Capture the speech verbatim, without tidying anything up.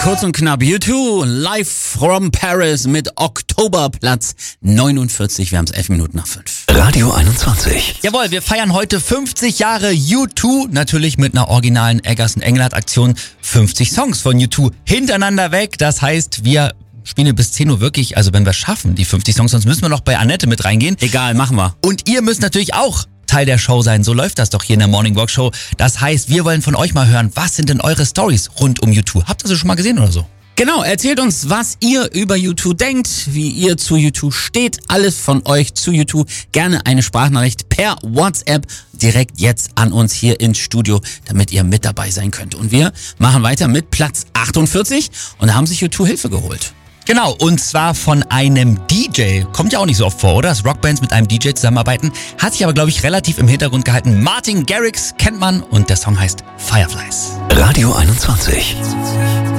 Kurz und knapp, U zwei, live from Paris mit Oktober, Platz neunundvierzig. Wir haben es elf Minuten nach fünf. Radio einundzwanzig. Jawohl, wir feiern heute fünfzig Jahre U zwei, natürlich mit einer originalen Eggers und Engelhardt Aktion. fünfzig Songs von U zwei hintereinander weg. Das heißt, wir spielen bis zehn Uhr wirklich, also wenn wir schaffen, die fünfzig Songs, sonst müssen wir noch bei Annette mit reingehen. Egal, machen wir. Und ihr müsst natürlich auch Teil der Show sein. So läuft das doch hier in der Morning Walk Show. Das heißt, wir wollen von euch mal hören, was sind denn eure Stories rund um U zwei? Habt ihr sie schon mal gesehen oder so? Genau, erzählt uns, was ihr über U zwei denkt, wie ihr zu U zwei steht. Alles von euch zu U zwei. Gerne eine Sprachnachricht per WhatsApp direkt jetzt an uns hier ins Studio, damit ihr mit dabei sein könnt. Und wir machen weiter mit Platz achtundvierzig und da haben sich U zwei Hilfe geholt. Genau, und zwar von einem D J. Kommt ja auch nicht so oft vor, oder? Dass Rockbands mit einem D J zusammenarbeiten. Hat sich aber, glaube ich, relativ im Hintergrund gehalten. Martin Garrix kennt man und der Song heißt Fireflies. Radio einundzwanzig.